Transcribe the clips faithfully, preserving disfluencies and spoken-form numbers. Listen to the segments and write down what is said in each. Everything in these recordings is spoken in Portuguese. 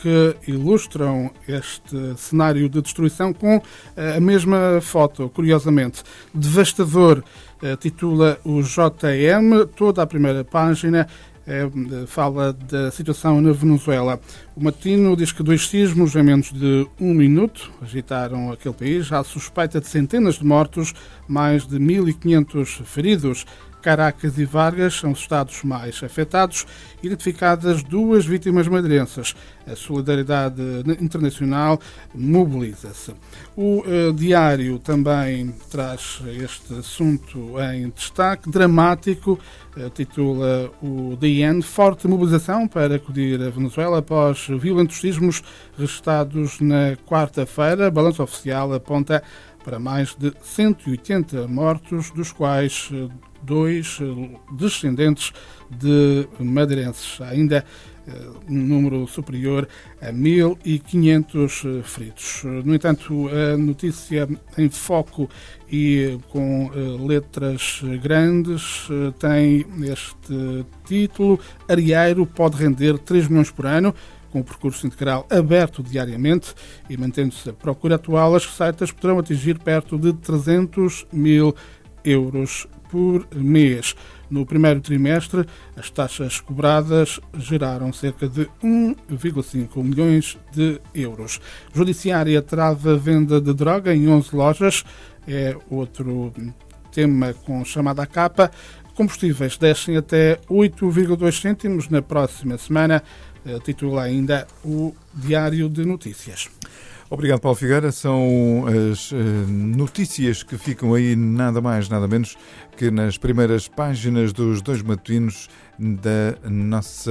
que ilustram este cenário de destruição com a mesma foto, curiosamente. Devastador, titula o J M, toda a primeira página. É, fala da situação na Venezuela. O matutino diz que dois sismos em menos de um minuto agitaram aquele país. Há suspeita de centenas de mortos, mais de mil e quinhentos feridos. Caracas e Vargas são os estados mais afetados. Identificadas duas vítimas madeirenses. A solidariedade internacional mobiliza-se. O uh, diário também traz este assunto em destaque. Dramático, uh, titula o D N. Forte mobilização para acudir a Venezuela após violentos sismos registrados na quarta-feira. Balanço oficial aponta para mais de cento e oitenta mortos, dos quais dois descendentes de madeirenses. Há ainda um número superior a mil e quinhentos feridos. No entanto, a notícia em foco e com letras grandes tem este título: Arieiro pode render três milhões por ano. Com o percurso integral aberto diariamente e mantendo-se a procura atual, as receitas poderão atingir perto de trezentos mil euros por mês. No primeiro trimestre, as taxas cobradas geraram cerca de um vírgula cinco milhões de euros. Judiciária trava a venda de droga em onze lojas. É outro tema com chamada à capa. Combustíveis descem até oito vírgula dois cêntimos na próxima semana. Titula ainda o Diário de Notícias. Obrigado, Paulo Figueira. São as notícias que ficam aí nada mais, nada menos que nas primeiras páginas dos dois matutinos da nossa,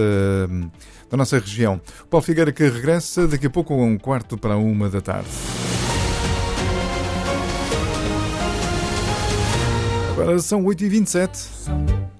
da nossa região. Paulo Figueira que regressa daqui a pouco a um quarto para uma da tarde. Agora são oito e vinte e sete.